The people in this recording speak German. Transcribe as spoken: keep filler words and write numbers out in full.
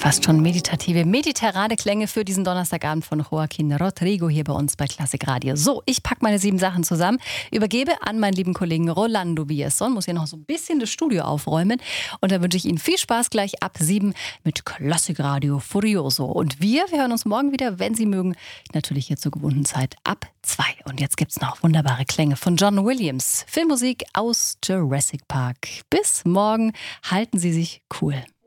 Fast schon meditative, mediterrane Klänge für diesen Donnerstagabend von Joaquin Rodrigo hier bei uns bei Klassik Radio. So, ich packe meine sieben Sachen zusammen, übergebe an meinen lieben Kollegen Rolando Villazón, muss hier noch so ein bisschen das Studio aufräumen und dann wünsche ich Ihnen viel Spaß gleich ab sieben mit Klassik Radio Furioso. Und wir, wir hören uns morgen wieder, wenn Sie mögen, natürlich hier zur gewohnten Zeit ab zwei. Und jetzt gibt's noch wunderbare Klänge von John Williams, Filmmusik aus Jurassic Park. Bis morgen, halten Sie sich cool.